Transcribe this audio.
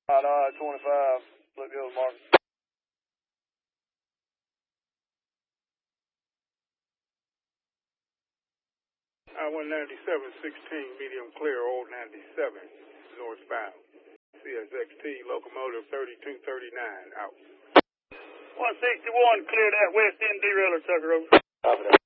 Alright, 25. Look good, Mark. I-197-16, medium clear, old 97, northbound. CSXT, locomotive 3239, out. 161, clear that west end derailleur, Tucker, over. Copy that.